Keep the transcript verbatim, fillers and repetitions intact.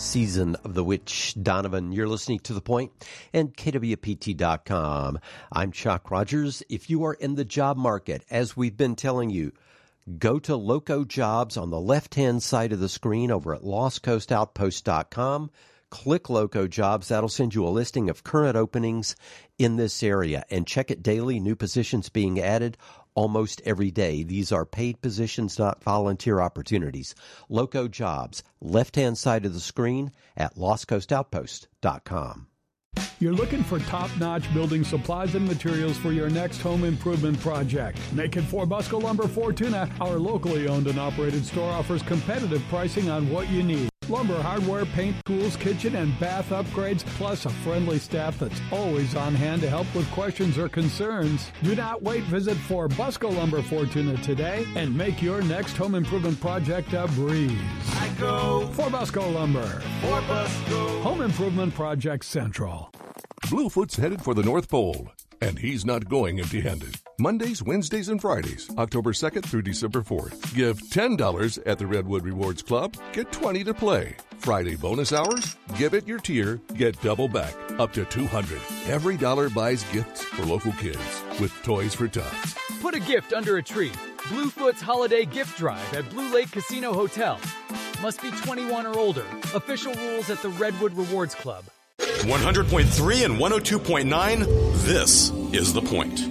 Season of the Witch. Donovan, you're listening to The Point and K W P T dot com. I'm Chuck Rogers. If you are in the job market, as we've been telling you, go to Loco Jobs on the left-hand side of the screen over at lost coast outpost dot com. Click Loco Jobs. That'll send you a listing of current openings in this area. And check it daily. New positions being added almost every day. These are paid positions, not volunteer opportunities. Loco Jobs, left-hand side of the screen at lost coast outpost dot com. You're looking for top-notch building supplies and materials for your next home improvement project. Make it for Busco Lumber Fortuna. Our locally owned and operated store offers competitive pricing on what you need. Lumber, hardware, paint, tools, kitchen, and bath upgrades, plus a friendly staff that's always on hand to help with questions or concerns. Do not wait. Visit For Busco Lumber Fortuna today and make your next home improvement project a breeze. I go For Busco Lumber. For Busco. Home Improvement Project Central. Bluefoot's headed for the North Pole, and he's not going empty-handed. Mondays, Wednesdays, and Fridays, October second through December fourth. Give ten dollars at the Redwood Rewards Club, get twenty dollars to play. Friday bonus hours, give it your tier, get double back, up to two hundred dollars. Every dollar buys gifts for local kids with Toys for Tots. Put a gift under a tree. Bluefoot's Holiday Gift Drive at Blue Lake Casino Hotel. Must be twenty-one or older. Official rules at the Redwood Rewards Club. one hundred point three and one oh two point nine, this is The Point.